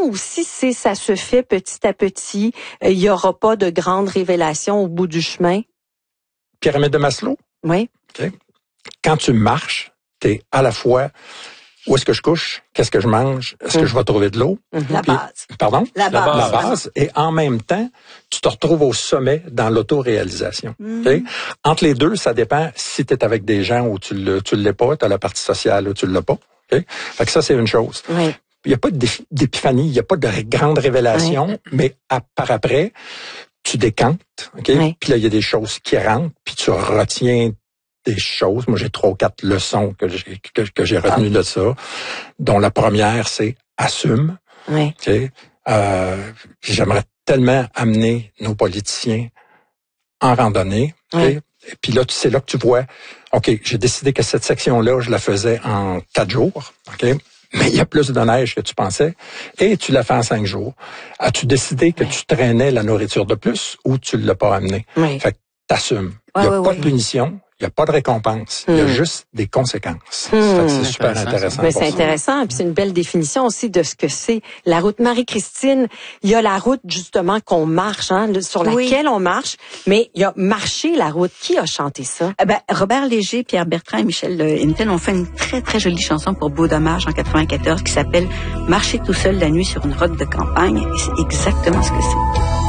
ou si ça se fait petit à petit, il y aura pas de grandes révélations au bout du chemin? Pyramide de Maslow? Oui. Okay. Quand tu marches, t'es à la fois où est-ce que je couche, qu'est-ce que je mange, est-ce que je vais trouver de l'eau? La base. Pardon? La base. La base. Et en même temps, tu te retrouves au sommet dans l'autoréalisation. Okay? Entre les deux, ça dépend si tu es avec des gens ou tu l'es pas, tu as la partie sociale ou tu l'as pas. Okay? Fait que ça, c'est une chose. Oui. Il n'y a pas d'épiphanie, il n'y a pas de grande révélation, mais par après, tu décantes. Okay? Oui. Puis là, il y a des choses qui rentrent, puis tu retiens des choses. Moi, j'ai 3 ou 4 leçons que j'ai retenues de ça, dont la première, c'est assume. Oui. Okay? J'aimerais tellement amener nos politiciens en randonnée. Okay? Et puis là, c'est là que tu vois, OK, j'ai décidé que cette section-là, je la faisais en 4 jours. OK? Mais il y a plus de neige que tu pensais. Et tu l'as fait en 5 jours. As-tu décidé que tu traînais la nourriture de plus ou tu ne l'as pas amenée? Oui. Fait que t'assumes. Il n'y a pas de punition. Il n'y a pas de récompense. Il y a juste des conséquences. Fait que c'est super intéressant. Mais c'est intéressant. Puis c'est une belle définition aussi de ce que c'est la route. Marie-Christine, il y a la route justement qu'on marche, sur laquelle on marche. Mais il y a marcher la route. Qui a chanté ça? Robert Léger, Pierre Bertrand et Michel Hinton ont fait une très, très jolie chanson pour Beau Dommage en 94 qui s'appelle « Marcher tout seul la nuit sur une route de campagne ». Et c'est exactement ce que c'est.